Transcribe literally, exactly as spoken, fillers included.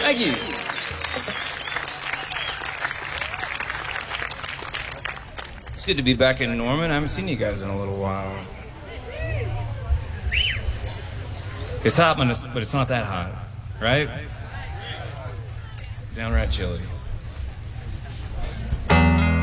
Thank you. It's good to be back in Norman. I haven't seen you guys in a little while. It's hot, but it's, but it's not that hot, right? Downright chilly.